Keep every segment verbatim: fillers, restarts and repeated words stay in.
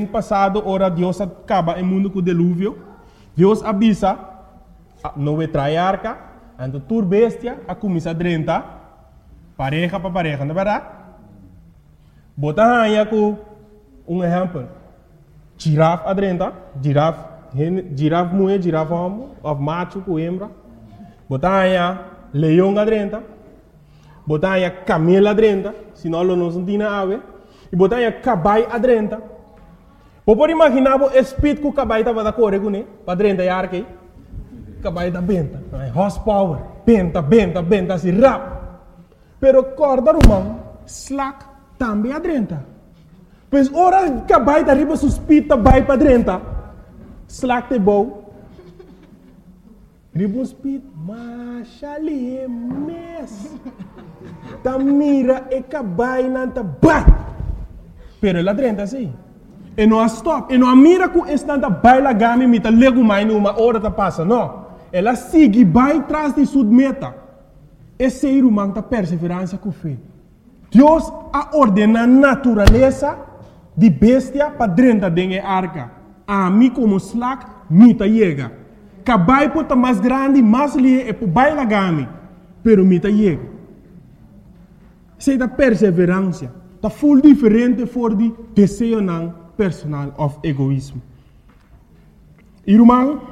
tempo passado, ora Deus acaba o mundo com o dilúvio. Deus avisa, não vai trair a arca, então tur bestia, a começa a drenta, pareja para pareja, não é verdade? Bota aí com um exemplo. Girafa a drenta, girafa, girafa mulher, girafa homem, ou macho com hembra. Bota aí leão a drenta, bota aí camelo a drenta, senão não se tem ave. E botar aí cabai a drenta. Pode imaginar o espírito que o cabai estava da correr com ele, para drenta e arque. Cabai da benta, horsepower, benta, benta, benta, assim, rap. Pero corda romão, slack, também a drenta. Pois ora cabai da riba suspita, vai para drenta. Slack te bom. Riba speed, macha ali é mes. Ta mira e cabai nanta bat. Pero ela drenta assim. E não stop. E não mira com estanta baila gami mita lego mais numa hora tá passa. Não. Ela sigue vai atrás de sua meta. Esse ser humano tá perseverança com fé. Deus a ordena a natureza de bestia para drenta dentro da arca. A mim como slack mita chega. Cabai pota mais grande, mais lie e por baila gami. Pero mita chega. Sei da perseverança. Está full diferente voor die desejo não personal of egoísmo. Irmão,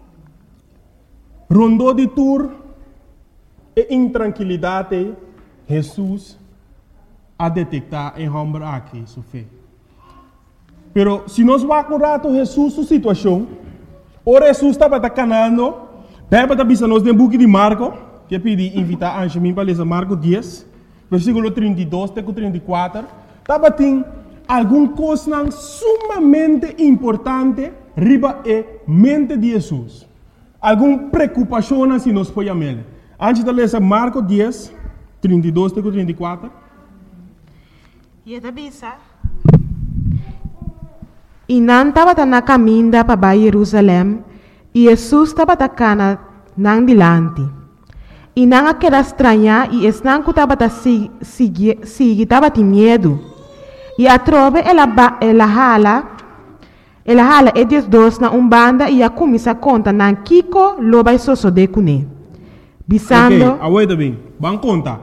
rondou de tour e intranquilidade, Jesus a detectar em homem aqui, sua fé. Pero se nós vamos curar Jesus sua situação, ora Jesus estava canando, deve estar pensando no book de Marco, que pedi invitar a Anjamim para ler Marco dez. Versículo trinta e dois até trinta e quatro, estava tem alguma coisa sumamente importante riba e mente de Jesus. Alguma preocupação se nós podemos ver. Antes de ler Marcos dez, trinta e dois até trinta e quatro. E a bisa. E não estava na caminho para Jerusalém, e Jesus estava na não dilante. E não aquela estranha, e estão que estava seguindo, estava de medo. E a trove, ela, ela hala, ela hala e diz dois na umbanda, e a começa a contar, na Kiko, lo vai sosso de cune. Bisando. Ok, aguenta bem, vamos contar.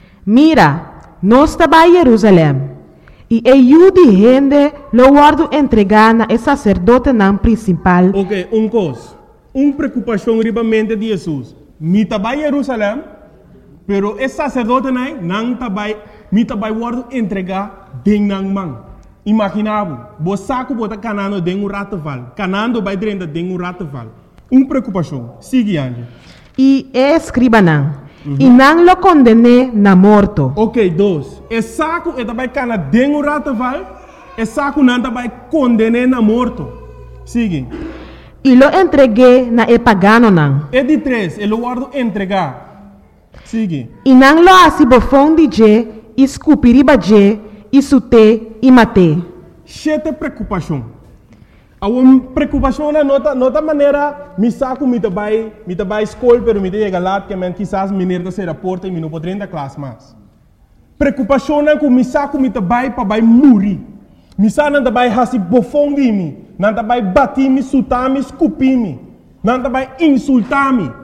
Mira, nós estamos em Jerusalém, e eu de gente, lo guardo entregar na sacerdote não principal. Ok, um coisa, uma preocupação riba mente de Jesus. Mi tabai Jerusalém, pero esse sacerdote não não tabai, mi tabai guardo entregar deng nang mang. Imaginava, bo saco bota canando deng um rataval, canando vai drenda deng um rataval. Uma preocupação. Sigue ande. E é escriba não. Uhum. E não lo condene na morto. Ok, dois. E saco e tabai cana deng um rataval, e saco não tabai condene na morto. Sigue. E lo entreguei na e pagano não. E de três, ele guardo entregar. Sigue. E não lo assim bofão de je, escupiriba je, e sute, e mate. Chete preocupação. A uma preocupação na nota, nota maneira, me saco, me trabalho, me trabalho escola, pero me chega lá, que man quizás me nerda se raporta e me não pode entrar classe mais. Preocupação na que me saco, me trabalho para vai morrer. Me saco não trabalho assim bofão de mim. Não vai bater-me, sutar-me, escupir-me. Não vai insultar-me.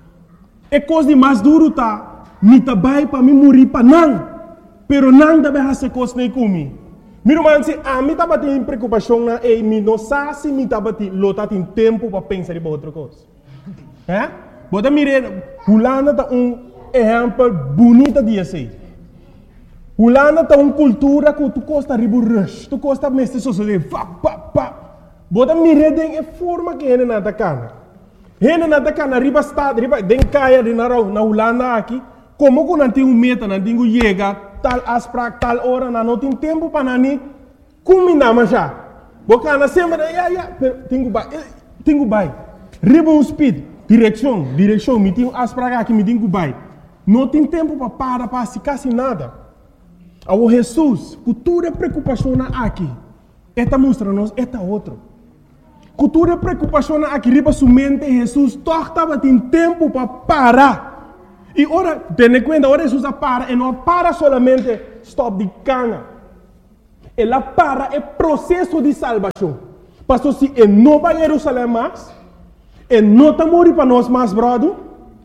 É coisa de mais duro, tá? Me vai para me morrer para não. Pero não vai fazer coisa nem comigo. Meu irmão, se a mim estava tendo preocupação, e me não sabe se me estava tendo tempo para pensar em outra coisa. É? Bota mirar, Holanda está um exemplo bonito de assim. Holanda está uma cultura que tu costa ribo rush, tu costa mestre sociedade, pá, pá, pá. Bota mirar de forma que ele não está cana. Ele não está cana, riba estado, riba, den caia de na na Holanda aqui, como que não tem um meta, não tem um chega, tal aspra, tal hora, não tem tempo para nani, combinar mas já. Bocana sempre, ya, ya, tenho vai, tenho vai. Riba um speed, direção, direção, me tem aspra aqui, me tem vai. Não tem tempo para parar, para se quase nada. O Jesus, cultura preocupação aqui, esta mostra-nos, esta outro. Cultura preocupação aqui, riba sua mente, Jesus, estava tem tempo para parar. E ora, tenha conta, ora Jesus para, e não para solamente stop de cana. Ela para o processo de salvação. Pastor, se ele não vai a Jerusalém mais, ele não está morrendo para nós mais, brother.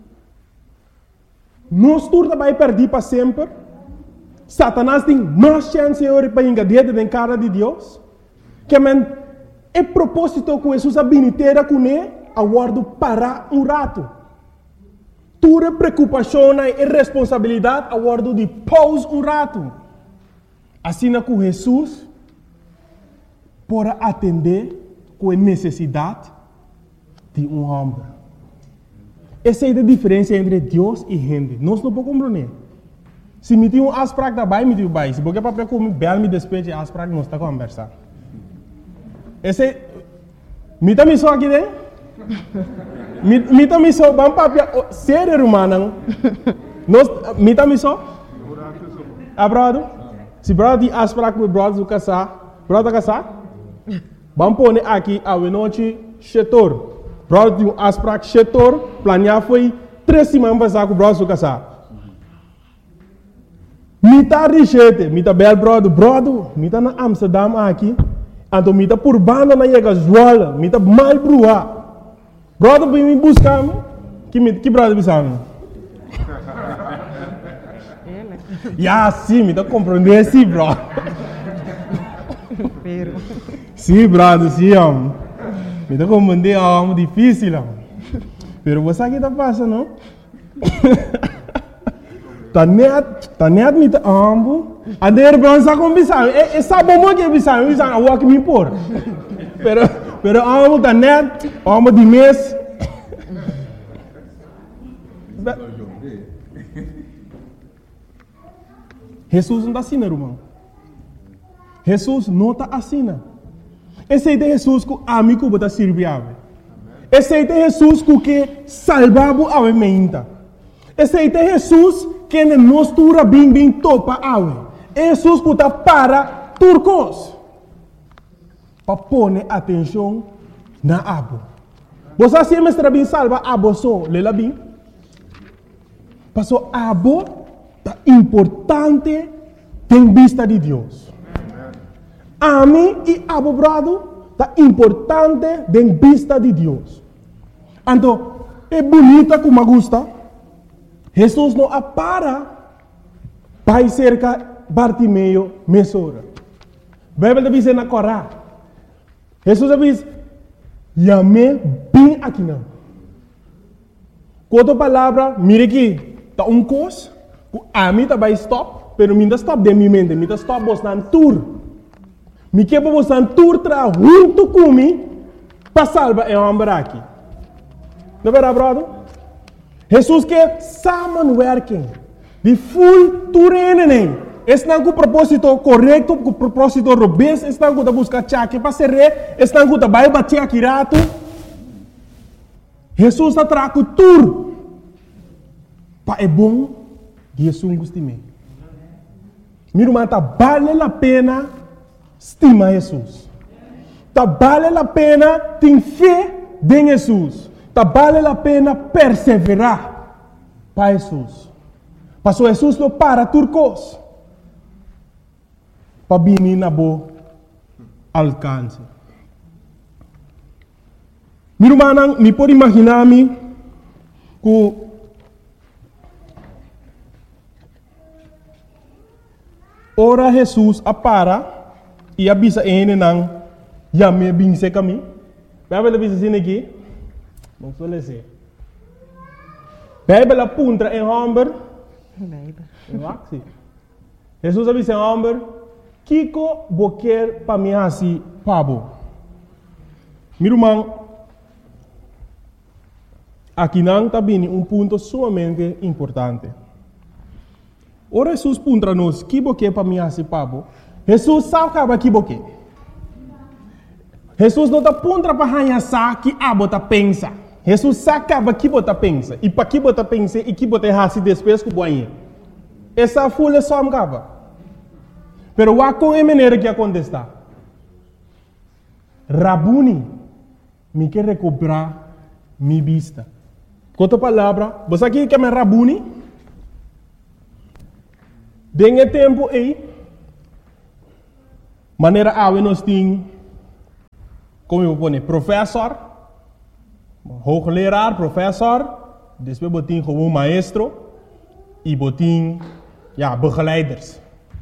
Nós turma vai perder para sempre. Satanás tem mais chance de para engadir na cara de Deus. Que man, é propósito que Jesus abiniteira com ele, aguardo parar um rato. Tua preocupação e responsabilidade, aguardo de pause um rato. Assim é que Jesus para atender com a necessidade de um homem. Essa é a diferença entre Deus e gente. Nós não podemos compreender. Se me tem um asprak da bai, me tem um bai. Se porque para comer bel me despeje asprak, nós está conversando. Esse me tá me só aqui dentro. Me me tá me só bam papia ser humano. Nós me tá me só. Abrado. Se brother di asprak com brother do casar, brother casar. Bam pone aqui a noite chetor. Brother di asprak chetor, planear foi três semanas passar com brother do casar. Me tá richete, me tá bel brother, brother, me tá na Amsterdam aqui. Então me tá por banda na Yega Zola, me tá mal brua. Brother vem me buscar, que me que brother bisamo. Ya, sim, me tá compreendendo sim, bro. Pero Sim, brother, sim, homem. Me tá compreendendo, homem, difícil, homem. Pero você aqui tá passando, não? Tá net, tá net me tá ambo. A der bronza com bisam. E e sabe como que bisam, bisam a walk me por. Pero pero ambo tá net, ambo de mês. Jesus não está assim, irmão. Jesus não está assim. Esse é de Jesus que amigo bota servir. Esse é de Jesus que salvava a mente. Esse é de Jesus que nos tura bem bem topa ave. Jesus que está para turcos. Para pôr atenção na abo. Você sempre está bem salva abo só, lela bem. Passou abo é importante em vista de Deus. A mim e abo brado é importante em vista de Deus. Então, é bonita como gusta. Jesus não apara para cerca Bartimeu mesora. A Bíblia diz na Corá. Jesus diz, "Yame bem aqui não." Quanto palavra, mire aqui, tá um cos, a mim tá vai stop, pero mim tá stop de minha mente, mim tá stop bostan tour. Me que para bostan tour tra junto comigo para salvar é homem aqui. Não é verdade? Jesus quer samenwerking. De full turenen. Estão com o propósito correto, com o propósito robusto, estão com a buscar chaque para ser rei, estão com a vai bater aqui rato. Jesus está trago tur. Para é bom, Jesus gosta me. Meu irmão, tá vale a pena estimar Jesus. Tá vale a pena ter fé em Jesus. Tá vale a pena perseverar para Jesus. Passou Jesus não para turcos. Para vir na boa alcance. Meu irmão, me pode imaginar-me que ora Jesus apara e avisa ele não já me binse caminho. Vai ver avisa assim aqui. Não suele ser. Bíblia apunta em homem. Bíblia. Jesus avisa em homem. Kiko boquer para mim assim, pabo. Meu irmão, aqui não está bem um ponto sumamente importante. Ora Jesus puntra nos, que boquer para mim assim, pabo. Jesus sabe que boquer. Jesus não está puntra para ranhar que a bota pensa. Jesus sabe que bota pensa. E para que bota pensa e que bota assim depois que boinha. Essa folha só me acaba. Pero wa com a maneira que acontece. Rabuni, me quer recuperar minha vista. Outra palavra, você aqui quer me Rabuni? Dengue tempo aí, Maneira awe nós tem, como eu vou pôr, professor, hoogleraar, professor, depois botin gewoon maestro e botin, ja, begeleiders.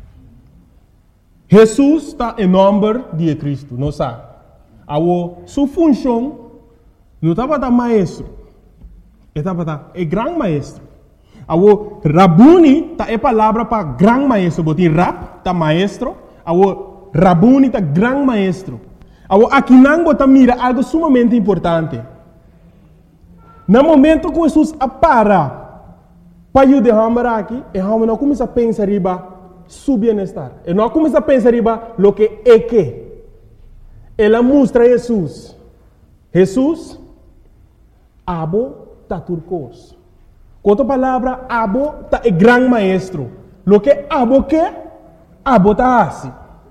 Jesus está em nome de Cristo, não sabe? A sua função não está para maestro, está para é grande maestro. A Rabuni está é palavra para grande maestro, botin rap está maestro, a Rabuni está grande maestro. A aqui não bota mira algo sumamente importante. No momento que Jesus apara para ajudar aqui, e a não começa a pensar riba su bem-estar. E não começa a pensar riba lo que é que. Ela mostra Jesus. Jesus, abo ta turcos. Outra palavra, abo ta é grande maestro. Lo que abo que, abo ta assim.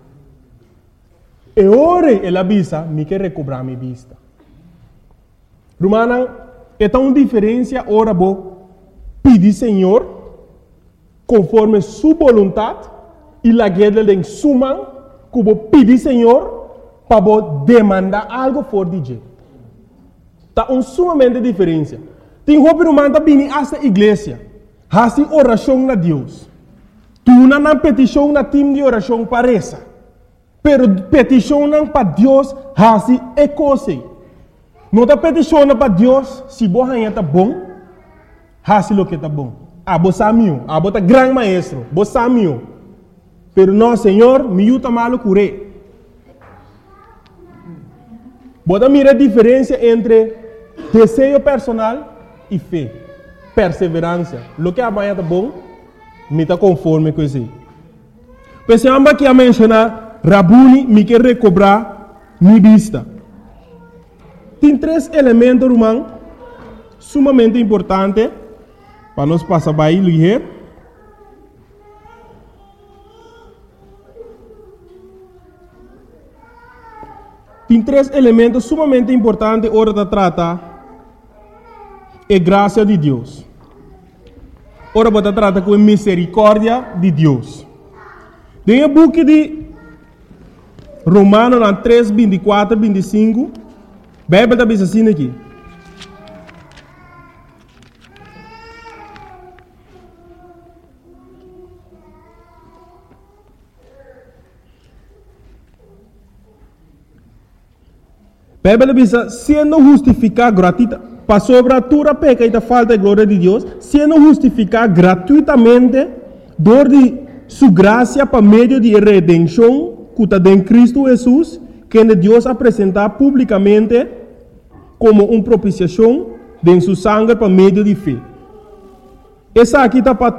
E ora ela avisa, me quer recobrar minha vista. Romana, é tão diferença, ora vou pedir Senhor, conforme sua vontade, e la guerra em sua mão, que vou pedir Senhor, para vou demandar algo fora de jeito. Está um sumamente diferença. Tem roupa romana vir esta igreja, faz oração na Deus. Tu não na petição na time de oração para essa, pero petição para Deus, faz é coisa. Não está peticionando para Deus se você está bom, faz o que está bom. Ah, você é meu, ah, você é grande maestro, você é meu. Pero não, Senhor, me ajuda mal curé. Você mira a diferença entre desejo personal e fé, perseverança. O que amanhã está bom, me está conforme com isso. Pensamos que a mencionar, Rabuni me quer recobrar minha vista. Tem três elementos, irmão, sumamente importantes para nós passar bem ligeiro. Tem três elementos sumamente importantes hora de tratar é graça de Deus. Ora você trata com a misericórdia de Deus. Tem o book de Romanos três, vinte e quatro, vinte e cinco. A Bíblia está dizendo assim aqui. A Bíblia diz, sendo justificado gratuitamente, para sobre a tua peca e a falta de glória de Deus, sendo justificado gratuitamente, dor de sua graça para meio de redenção, que está em Cristo Jesus, que Deus apresentar publicamente como uma propiciação de sua sangue para meio de fé. Essa aqui está para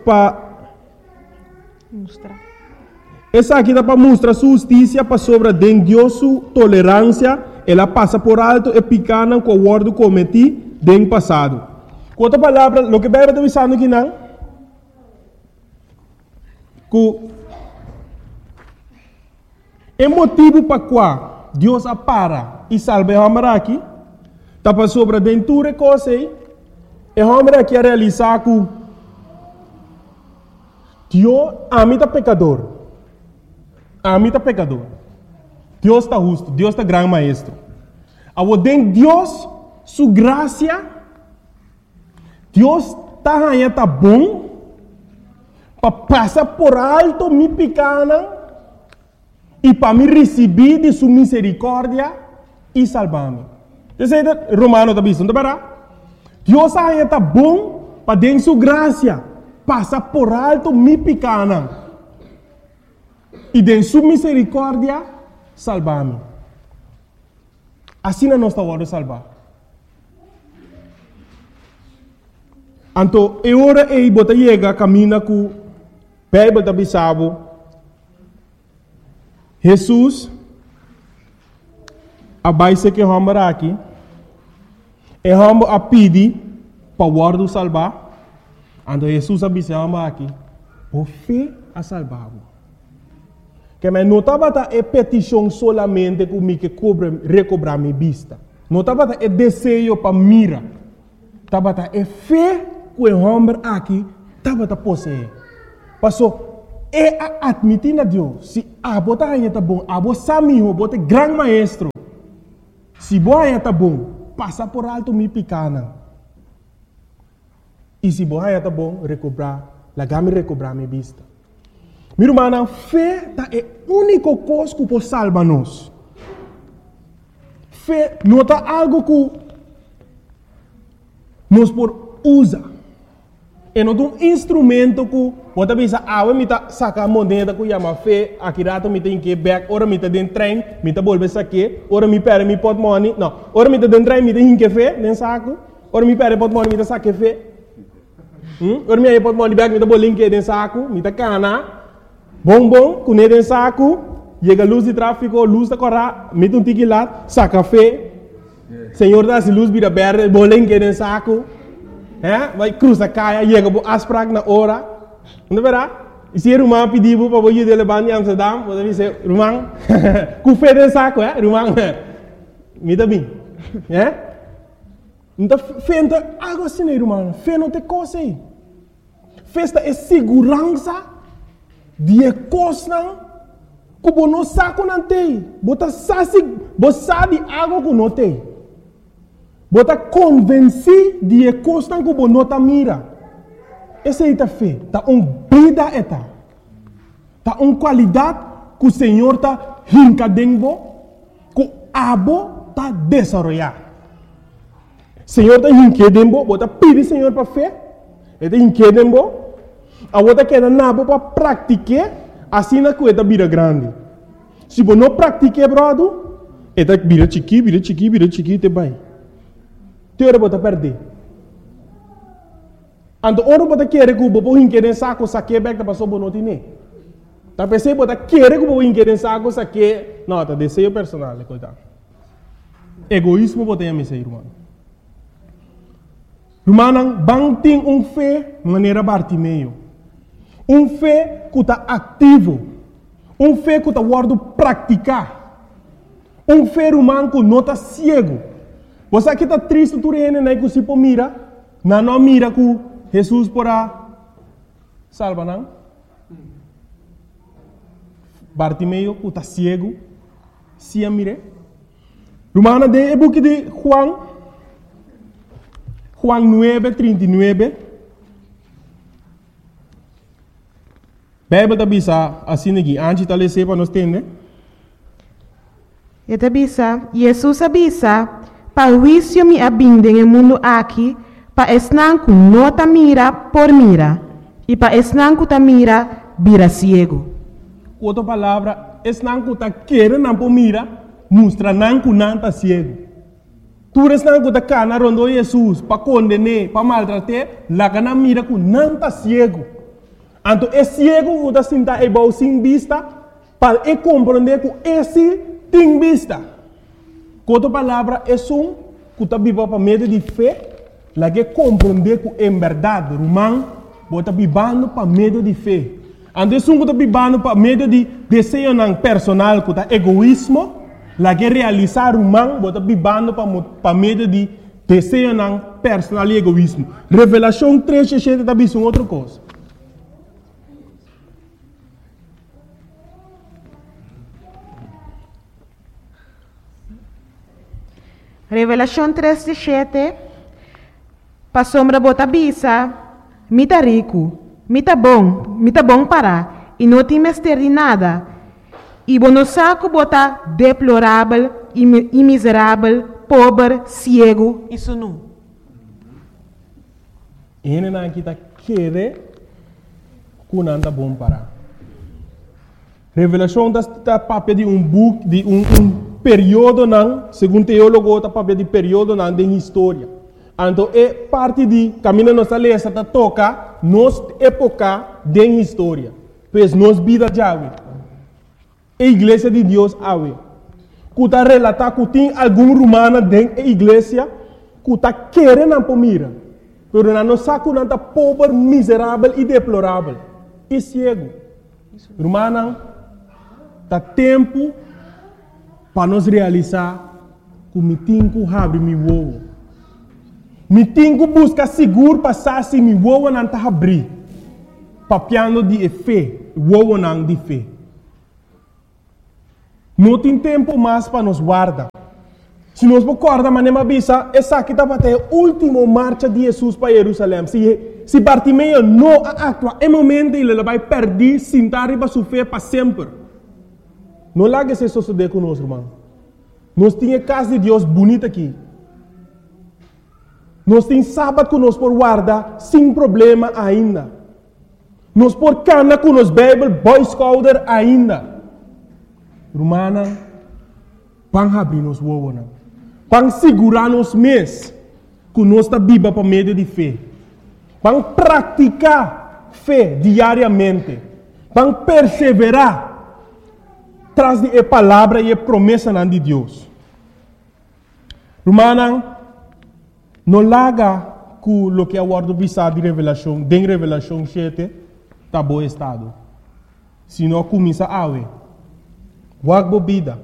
mostrar. Essa aqui está para mostrar sua justiça para sobre de Deus sua tolerância. Ela passa por alto e picana com o ordo cometi no passado. Com outra palavra, o que a Bíblia está dizendo aqui não, que é motivo para qual Deus apara e salva o homem aqui, está para sobre dentro de coisa e o homem aqui a realizar que Deus ama o pecador. Ama o pecador. Deus está justo, Deus está grande maestro. Ao den Deus, sua graça, Deus está está bom, para passar por alto minha pequena e para me receber de sua misericórdia e salvar-me. Isso é Romano está dizendo, não é? Deus está bom para den sua graça, passar por alto minha pequena e de sua misericórdia salvar-me. Assim não está hora de salvar. Então, é hora de você chegar, caminha com a Bíblia da Bissau. Jesus, a base que vamos aqui, é vamos a pedir para o guarda salvar. Então, Jesus a Bissau aqui, por fé a salvar-o. Que me não estava a petição solamente comigo que cobre, recobrar minha vista. Não estava a desejo para mira. Estava a fé que o homem aqui estava a possuir. Passou, é a admitir a Deus. Se a bota aí tá bom, a bota sabe o bota grande maestro. Se boa aí tá bom, passa por alto me picana. E se boa aí tá bom, recobrar, lagar me recobrar minha vista. Meu irmão, fé é a única coisa que pode salvar nós. Fé não é algo que nós podemos usar. É um instrumento que você pensa, ah, eu me saca a moneda que chama fé, aqui rato me tem que back, ora me tem dentro trem, me tem bolsa aqui, ora me perde me pot money, não, ora me tem dentro trem, me tem que fé, nem saco, ora me perde pot money, me tem saque fé, hum? Ora me aí pot money back, me tem bolinho que dentro saco, me tem cana, bom bom, com ele dentro saco, chega luz de tráfico, luz da corra, me tem um tique lá, saca fé, senhor dá se luz vira verde, bolinho que dentro saco. É, vai cruza caia, chega por asprag na hora, não é verdade? E se o irmão pediu para você ir levar em Amsterdam, você diz, irmão, com fé de saco, é, irmão, me dá bem, é? Então, fé não é algo assim, irmão, fé não tem coisa aí. Festa é segurança de coisa que você não sabe não tem, você sabe algo que não tem. Bota convenci de coisa que você não mira. Essa é a fé. Tá uma vida eta. Tá uma qualidade que o Senhor tá hincadendo, que o abo tá desenvolvendo. Senhor tá hincadendo, bota pedir Senhor para fé. Ele tá hincadendo, a bota quer nabo para praticar, assim na coisa vira grande. Se você não pratica, brother, ele vira chiqui, vira chiqui, vira chiqui, te vai. Teora bota perder. Ando oro bota querer que o bobo inquérem saco saque back da passou bonoti ne. Tá pensei bota querer que o bobo inquérem saco saque, não, tá desejo personal, coitado. Egoísmo bota a missa, irmão. Irmão, bang tem um fé maneira Bartimeu. Um fé que tá ativo. Um fé que tá guardo praticar. Um fé irmão que não tá cego. Você aqui está triste, tu reina, né? Que se pô mira, não não mira que Jesus porá salva, não? Bartimeu, que está cego, se a mire. Romana de é book de Juan, Juan nove, trinta e nove. Bíblia está bisa assim aqui, antes de ler para nós entender. E está bisa, Jesus avisa. Para o juízo me abindem no mundo aqui, para esnanco não ta mira por mira, e para esnanco ta mira, vira ciego. Outra palavra, esnanco ta querer não por mira, mostra nanco não ta ciego. Tu esnanco ta cana rondo Jesus, para condenar, para maltratar, lá que não mira com não ta ciego. Então, é ciego que ta sinta igual sem vista, para e compreender que esse tem vista. Outra palavra é um que está vivendo para meio de fé, lá que compreender que é verdade, irmão, está vivendo para meio de fé. Então, é um que está vivendo para meio de desejo personal, que está egoísmo, lá que realizar irmão, está vivendo para meio de desejo personal e egoísmo. Revelação três, sete está vivendo outra coisa. Revelação três, sete. Para sombra bota bisa, me tá rico, me tá bom, me tá bom para, e não tem mestre de nada. E bono saco bota deplorável, e miserável, pobre, cego, isso não. Ele não está querer que não tá bom para. Revelação está papel de um book, de um, um período não, segundo teólogo, está papel de período não de história. Então, é parte de caminho nossa lei, está toca nos época de história. Pois nos vida de ave. A igreja de Deus ave. Que está relatar que tem algum romano dentro da igreja que está querendo para mira. Mas não sabe que não está pobre, miserável e deplorável. E cego. Romano, está tempo para nós realizar que me tenho que abrir meu ovo. Me tenho que buscar seguro para saber se meu ovo não está abrir. Papiando de fé. wawonang de fé. Não tem tempo mais para nos guardar. Se nós recordamos, mas nem bisa, essa aqui estava até a última marcha de Jesus para Jerusalém. Se, se Bartimeu não atua, é momento ele vai perder, sentar e sua fé para sempre. Não larga se suceder conosco, irmão. Nós temos a casa de Deus bonita aqui. Nós temos sábado que nós por guardar, sem problema ainda. Nós por cana com os Bible, Boy Scouter ainda. Romana, vamos abrir nos ovos. Vamos segurar nos mês que nós está viva para meio de fé. Vamos praticar fé diariamente. Vamos perseverar tras de a palavra e a promessa de Deus. Romana, não larga com o que é o ordem de revelação, de revelação sete, está bom estado. Se não começa a ver. Wag bobida.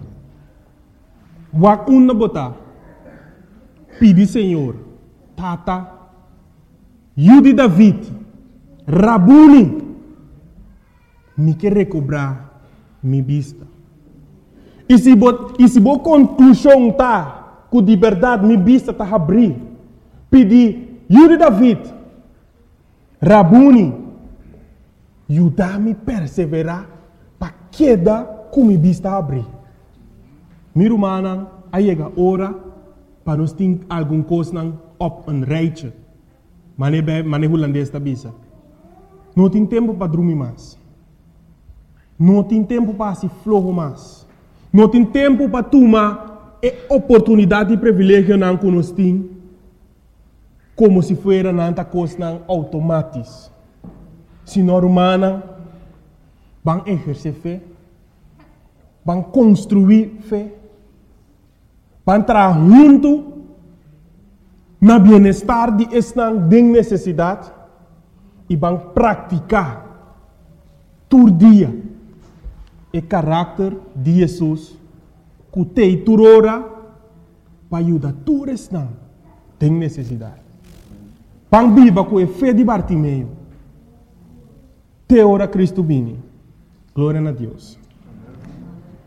Wag una bota. Pedi Senhor. Tata. Yudi David. Rabuni. Me quer recobrar mi vista. E se bo, e se bo conclusão tá, com de verdade mi vista tá abrir. Pedi Yudi David. Rabuni. Yudar-me perseverar para queda com mi vista abrir. Mi rumana, aí chega a hora para nós ter alguma coisa op een rijtje. Mas não é holandês da bisa. Não tem tempo para dormir mais. Não tem tempo para se flojo mais. Não tem tempo para tomar a oportunidade e privilégio que nós temos como se fosse nanta coisa automática. Se não rumana, vão exercer fé. Vão construir fé. Vão entrar junto no bem-estar de esta necessidade e vão praticar todo dia o caráter de Jesus que tem turora para ajudar todos esta tem necessidade. Vão viver com a fé de Bartimeu. Te ora Cristo vini. Glória a Deus.